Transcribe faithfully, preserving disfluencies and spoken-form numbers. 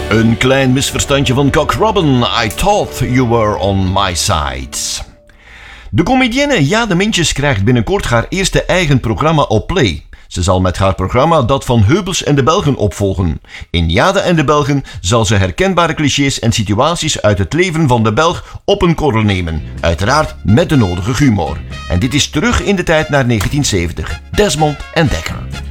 Een klein misverstandje van Cock Robin. I thought you were on my side. De comedienne Jade Mintjes krijgt binnenkort haar eerste eigen programma op Play. Ze zal met haar programma dat van Heubels en de Belgen opvolgen. In Jade en de Belgen zal ze herkenbare clichés en situaties uit het leven van de Belg op een korrel nemen. Uiteraard met de nodige humor. En dit is terug in de tijd naar negentien zeventig. Desmond en Dekker.